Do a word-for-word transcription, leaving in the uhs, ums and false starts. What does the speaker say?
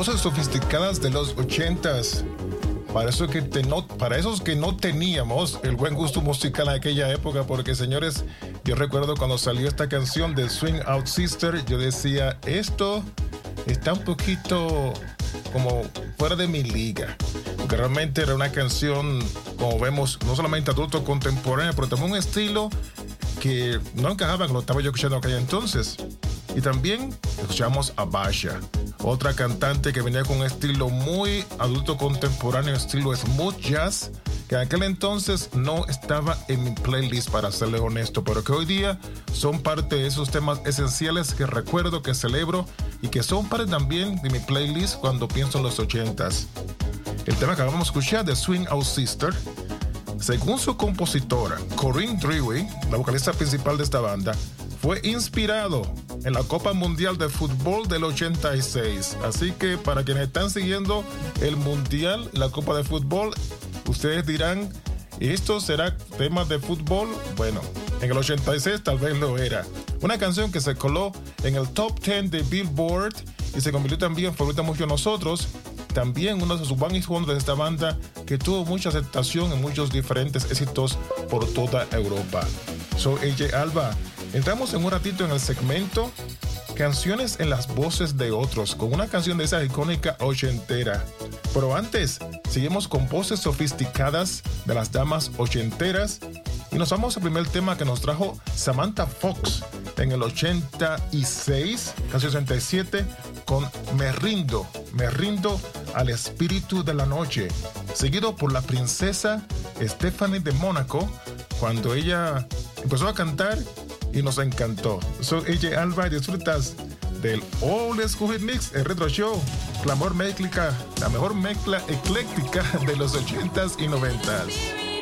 voces sofisticadas de los ochentas. Para, eso que te no, para esos que no teníamos el buen gusto musical en aquella época, porque señores, yo recuerdo cuando salió esta canción de Swing Out Sister, yo decía, esto está un poquito como fuera de mi liga, porque realmente era una canción, como vemos, no solamente adulto contemporáneo, pero también un estilo que no encajaba con lo que estaba yo escuchando aquella entonces. Y también escuchamos a Basha, otra cantante que venía con un estilo muy adulto contemporáneo, estilo smooth jazz, que en aquel entonces no estaba en mi playlist, para serle honesto, pero que hoy día son parte de esos temas esenciales que recuerdo, que celebro y que son parte también de mi playlist cuando pienso en los ochentas. El tema que acabamos de escuchar de Swing Out Sister, según su compositora, Corinne Dewey, la vocalista principal de esta banda, fue inspirado en la Copa Mundial de Fútbol del ochenta y seis. Así que para quienes están siguiendo el Mundial, la Copa de Fútbol, ustedes dirán, ¿esto será tema de fútbol? Bueno, en el ochenta y seis tal vez lo era. Una canción que se coló en el top diez de Billboard y se convirtió también en favorita de muchos de nosotros. También uno de sus one hit wonders de esta banda, que tuvo mucha aceptación en muchos diferentes éxitos por toda Europa. Soy A J Alba. Entramos en un ratito en el segmento Canciones en las voces de otros, con una canción de esa icónica ochentera. Pero antes, seguimos con voces sofisticadas de las damas ochenteras y nos vamos al primer tema que nos trajo Samantha Fox en el ochenta y seis, casi ochenta y siete, con Me Rindo, Me Rindo al Espíritu de la Noche, seguido por la princesa Stephanie de Mónaco, cuando ella empezó a cantar y nos encantó. Soy A J Alba y disfrutas del Old School Hit Mix, el Retro Show, la mejor mezcla, la mejor mezcla ecléctica de los ochentas y noventas.